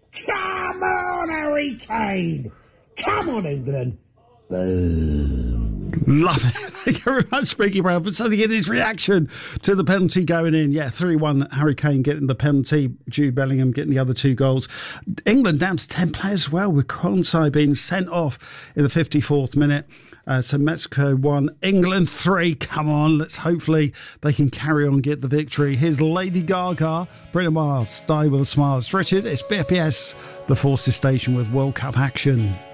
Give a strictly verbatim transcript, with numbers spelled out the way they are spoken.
Come on, Harry Kane! Come on, England! Boom. Love it. Thank you very much, Speaky Brown, for sending in his reaction to the penalty going in. Yeah, three one, Harry Kane getting the penalty, Jude Bellingham getting the other two goals. England down to ten players as well, with Konsai being sent off in the fifty-fourth minute. Uh, so Mexico one, England three. Come on, let's hopefully they can carry on and get the victory. Here's Lady Gaga, Brita Miles, Die With A Smile. It's Richard, it's B P S, the Forces Station with World Cup action.